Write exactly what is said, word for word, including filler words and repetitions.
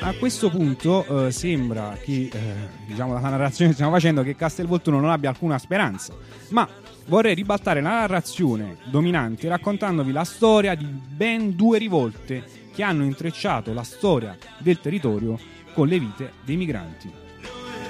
a questo punto eh, sembra che, eh, diciamo, la narrazione che stiamo facendo, che Castelvolturno non abbia alcuna speranza, ma vorrei ribaltare la narrazione dominante raccontandovi la storia di ben due rivolte che hanno intrecciato la storia del territorio con le vite dei migranti.